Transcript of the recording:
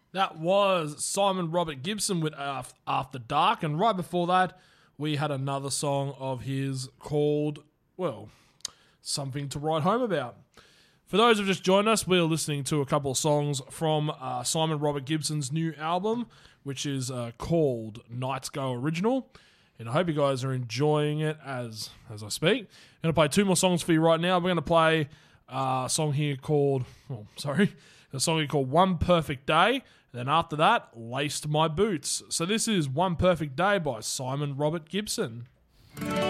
That was Simon Robert Gibson with After Dark, and right before that, we had another song of his called, well, Something to Write Home About. For those who have just joined us, we're listening to a couple of songs from Simon Robert Gibson's new album, which is called Nights Go Original. And I hope you guys are enjoying it as I speak. I'm going to play two more songs for you right now. We're going to play a song here called, One Perfect Day. And then after that, Laced My Boots. So this is One Perfect Day by Simon Robert Gibson.